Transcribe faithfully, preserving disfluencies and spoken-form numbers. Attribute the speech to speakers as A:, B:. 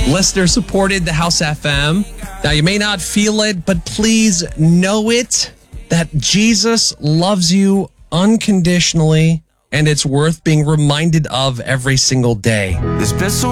A: Listener supported the House F M. Now, you may not feel it, but please know it that Jesus loves you unconditionally, and it's worth being reminded of every single day.
B: There's been so